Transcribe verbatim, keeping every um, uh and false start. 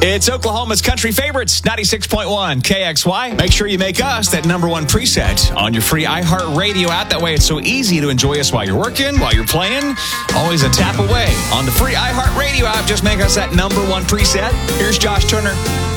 It's Oklahoma's country favorites, ninety-six point one K X Y. Make sure you make us that number one preset on your free iHeartRadio app. That way it's so easy to enjoy us while you're working, while you're playing. Always a tap away on the free iHeartRadio app. Just make us that number one preset. Here's Josh Turner.